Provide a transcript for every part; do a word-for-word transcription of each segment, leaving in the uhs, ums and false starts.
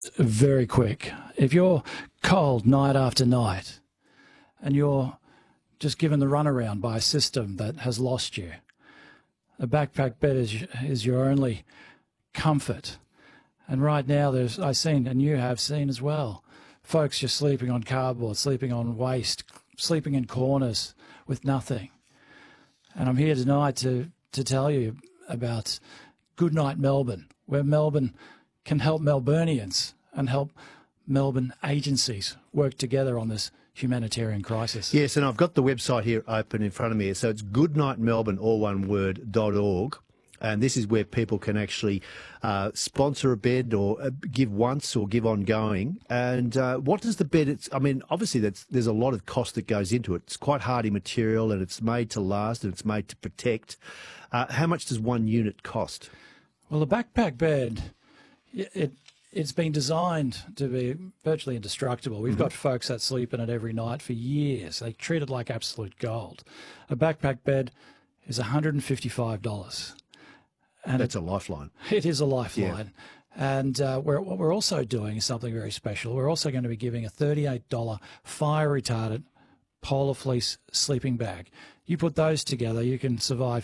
very quick. If you're cold night after night and you're just given the runaround by a system that has lost you, a backpack bed is, is your only comfort. And right now, there's I've seen, and you have seen as well, folks just sleeping on cardboard, sleeping on waste, sleeping in corners with nothing. And I'm here tonight to, to tell you about Goodnight Melbourne, where Melbourne can help Melburnians and help Melbourne agencies work together on this humanitarian crisis. Yes, and I've got the website here open in front of me. So it's Goodnight Melbourne, all one word, dot org. And this is where people can actually uh, sponsor a bed or uh, give once or give ongoing. And uh, what does the bed, it's, I mean, obviously that's, there's a lot of cost that goes into it. It's quite hardy material and it's made to last and it's made to protect. Uh, how much does one unit cost? Well, a backpack bed, it, it's been designed to be virtually indestructible. We've mm-hmm. got folks that sleep in it every night for years. They treat it like absolute gold. A backpack bed is one hundred fifty-five dollars. And that's a lifeline. It is a lifeline. Yeah. And uh, we're, what we're also doing is something very special. We're also going to be giving a thirty-eight dollars fire-retardant polar fleece sleeping bag. You put those together, you can survive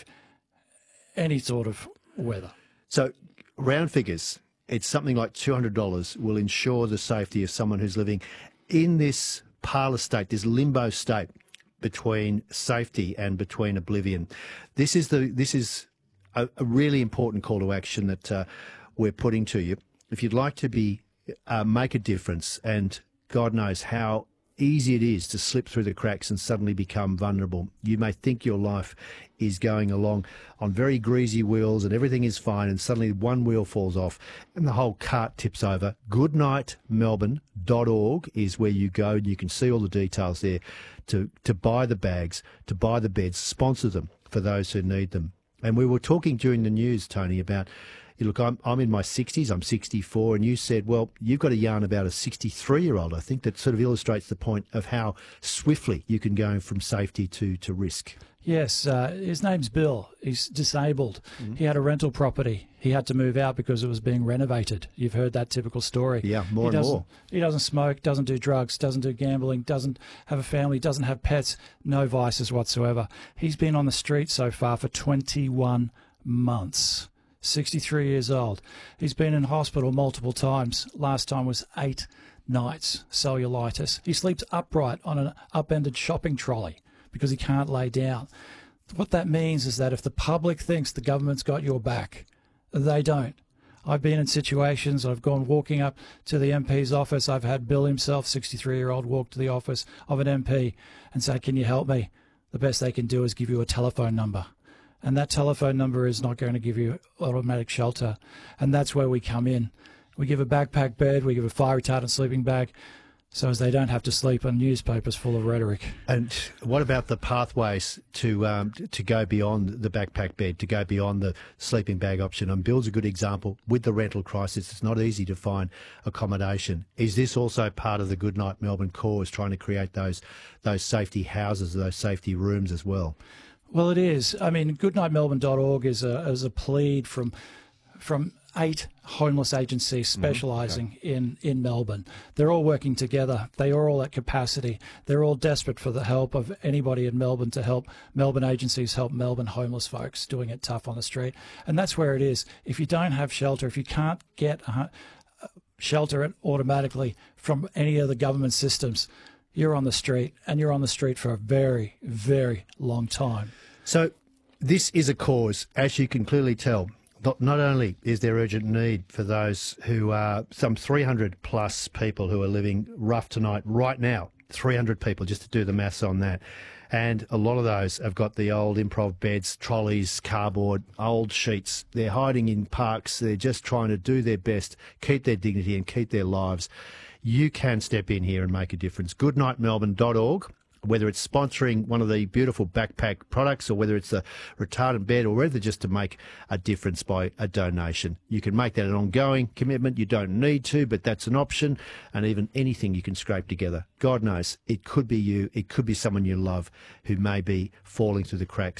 any sort of weather. So, round figures, it's something like two hundred dollars will ensure the safety of someone who's living in this parlour state, this limbo state between safety and between oblivion. This is the this is a, a really important call to action that uh, we're putting to you. If you'd like to be uh, make a difference, and God knows how easy it is to slip through the cracks and suddenly become vulnerable. You may think your life is going along on very greasy wheels and everything is fine, and suddenly one wheel falls off and the whole cart tips over. goodnight melbourne dot org is where you go, and you can see all the details there to, to buy the bags, to buy the beds, sponsor them for those who need them. And we were talking during the news, Tony, about, look, I'm, I'm in my sixties, I'm sixty-four, and you said, well, you've got a yarn about a sixty-three-year-old, I think, that sort of illustrates the point of how swiftly you can go from safety to, to risk. Yes, uh, his name's Bill. He's disabled. Mm-hmm. He had a rental property. He had to move out because it was being renovated. You've heard that typical story. Yeah, more he and more. He doesn't smoke, doesn't do drugs, doesn't do gambling, doesn't have a family, doesn't have pets, no vices whatsoever. He's been on the street so far for twenty-one months. sixty-three years old. He's been in hospital multiple times. Last time was eight nights, cellulitis. He sleeps upright on an upended shopping trolley because he can't lay down. What that means is that if the public thinks the government's got your back, they don't. I've been in situations, I've gone walking up to the M P's office. I've had Bill himself, sixty-three-year-old, walk to the office of an M P and say, can you help me? The best they can do is give you a telephone number. And that telephone number is not going to give you automatic shelter. And that's where we come in. We give a backpack bed, we give a fire-retardant sleeping bag, so as they don't have to sleep on newspapers full of rhetoric. And what about the pathways to um, to go beyond the backpack bed, to go beyond the sleeping bag option? And Bill's a good example. With the rental crisis, it's not easy to find accommodation. Is this also part of the Goodnight Melbourne cause, trying to create those those safety houses, those safety rooms as well? Well, it is. I mean, goodnight melbourne dot org is a is a plead from from eight homeless agencies specialising mm-hmm. okay. in, in Melbourne. They're all working together. They are all at capacity. They're all desperate for the help of anybody in Melbourne to help Melbourne agencies help Melbourne homeless folks doing it tough on the street. And that's where it is. If you don't have shelter, if you can't get uh, shelter automatically from any of the government systems, you're on the street, and you're on the street for a very, very long time. So this is a cause, as you can clearly tell. Not, not only is there urgent need for those who are some three hundred plus people who are living rough tonight, right now, three hundred people, just to do the maths on that. And a lot of those have got the old improv beds, trolleys, cardboard, old sheets. They're hiding in parks. They're just trying to do their best, keep their dignity and keep their lives. You can step in here and make a difference. goodnight melbourne dot org, whether it's sponsoring one of the beautiful backpack products or whether it's a retardant bed or whether just to make a difference by a donation. You can make that an ongoing commitment. You don't need to, but that's an option. And even anything you can scrape together. God knows, it could be you, it could be someone you love who may be falling through the cracks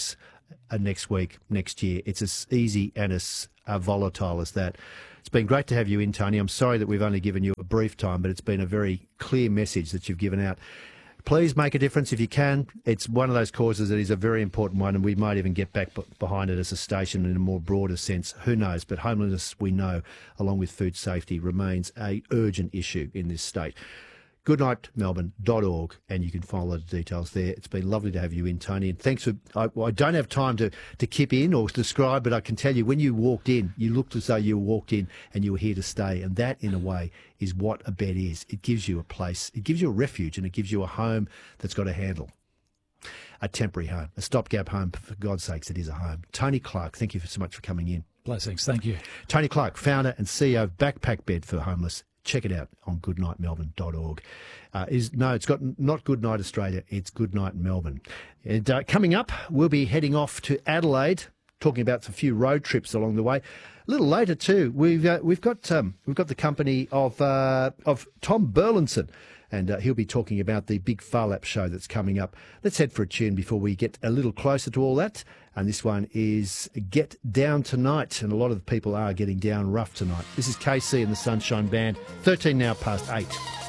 uh, next week, next year. It's as easy and as uh, volatile as that. It's been great to have you in, Tony. I'm sorry that we've only given you a brief time, but it's been a very clear message that you've given out. Please make a difference if you can. It's one of those causes that is a very important one, and we might even get back b- behind it as a station in a more broader sense. Who knows? But homelessness, we know, along with food safety, remains a urgent issue in this state. goodnight melbourne dot org, and you can follow the details there. It's been lovely to have you in, Tony, and thanks for... I, I don't have time to, to kip in or describe, but I can tell you, when you walked in, you looked as though you walked in and you were here to stay, and that, in a way, is what a bed is. It gives you a place, it gives you a refuge, and it gives you a home that's got a handle. A temporary home, a stopgap home, for God's sakes, it is a home. Tony Clark, thank you so much for coming in. Blessings. Thank you. Tony Clark, founder and C E O of Backpack Bed for Homeless. Check it out on goodnight melbourne dot org. Uh, is no, it's got not Goodnight Australia, it's Goodnight Melbourne. And uh, coming up, we'll be heading off to Adelaide, talking about a few road trips along the way. A little later too, we've uh, we've got um, we've got the company of uh, of Tom Burlinson, and uh, he'll be talking about the big Phar Lap show that's coming up. Let's head for a tune before we get a little closer to all that. And this one is Get Down Tonight, and a lot of people are getting down rough tonight. This is K C and the Sunshine Band, thirteen now past eight.